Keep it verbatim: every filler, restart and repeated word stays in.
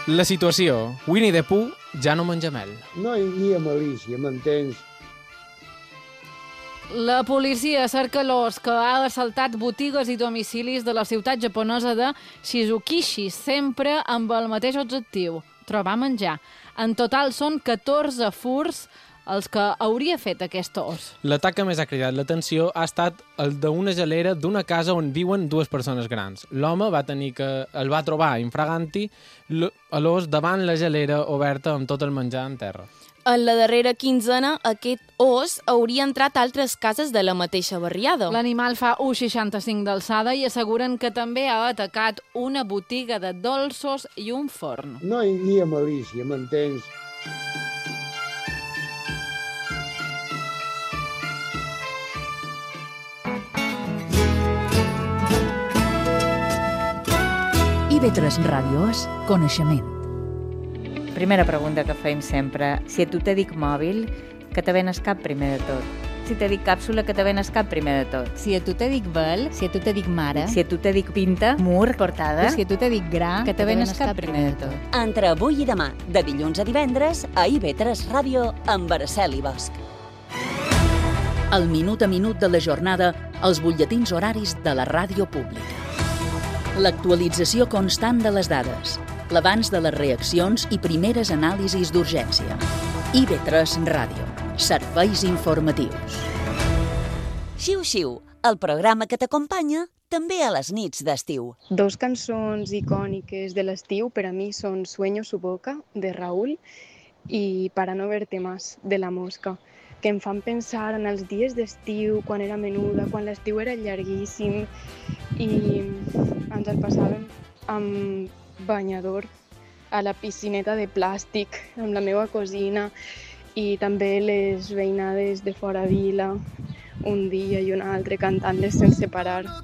La situació. Winnie the Pooh ja no menja mel. No hi havia malícia, m'entens? La policia cerca l'ós que ha assaltat botigues i domicilis de la ciutat japonesa de Shizukishi, sempre amb el mateix objectiu, trobar menjar. En total són catorze furts els que hauria fet aquest os. L'atac que més ha cridat l'atenció ha estat el d'una gelera d'una casa on viuen dues persones grans. L'home va tenir que el va trobar infraganti l'os davant la gelera oberta amb tot el menjar en terra. En la darrera quinzena, aquest os hauria entrat a altres cases de la mateixa barriada. L'animal fa un coma seixanta-cinc d'alçada i asseguren que també ha atacat una botiga de dolços i un forn. No hi havia malícia, m'entens? I V tres Ràdio és coneixement. Primera pregunta que fem sempre. Si a tu te dic mòbil, que te venes cap primer de tot? Si te dic càpsula, que te venes cap primer de tot? Si a tu te dic vel, si a tu te dic mare, Si a tu te dic pinta, mur, portada, si a tu te dic gra, que te venes cap primer de tot? Entre avui i demà, de dilluns a divendres, a I V tres Ràdio amb Araceli Bosch. El minut a minut de la jornada, els butlletins horaris de la ràdio pública. L'actualització constant de les dades, l'abans de les reaccions i primeres anàlisis d'urgència. I V tres Ràdio. Serveis informatius. Xiu-xiu, el programa que t'acompanya també a les nits d'estiu. Dos cançons icòniques de l'estiu per a mi són Sueño su boca, de Raúl, i Para no verte más, de La Mosca, que em fan pensar en els dies d'estiu, quan era menuda, quan l'estiu era llarguíssim i ens el passàvem amb banyador a la piscineta de plàstic amb la meva cosina i també les veïnades de fora vila, un dia i un altre cantant-les sense parar.